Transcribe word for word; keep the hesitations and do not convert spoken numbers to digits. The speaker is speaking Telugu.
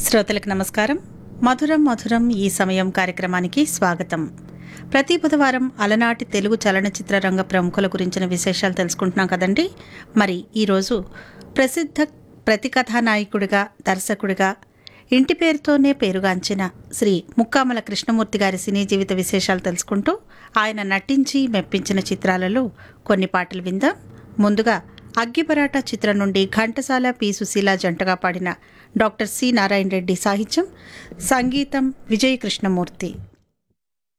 శ్రోతలకు నమస్కారం. మధురం మధురం ఈ సమయం కార్యక్రమానికి స్వాగతం. ప్రతి బుధవారం అలనాటి తెలుగు చలనచిత్ర రంగ ప్రముఖుల గురించిన విశేషాలు తెలుసుకుంటున్నాం కదండి. మరి ఈరోజు ప్రసిద్ధ ప్రతికథానాయకుడిగా, దర్శకుడిగా, ఇంటి పేరుతోనే పేరుగాంచిన శ్రీ ముక్కామల కృష్ణమూర్తి గారి సినీ జీవిత విశేషాలు తెలుసుకుంటూ ఆయన నటించి మెప్పించిన చిత్రాలలో కొన్ని పాటలు విందాం. ముందుగా అగ్గిపరాట చిత్రం నుండి ఘంటసాల పి సుశీల జంటగా పాడిన డాక్టర్ సి నారాయణ రెడ్డి సాహిత్యం, సంగీతం విజయ కృష్ణమూర్తి.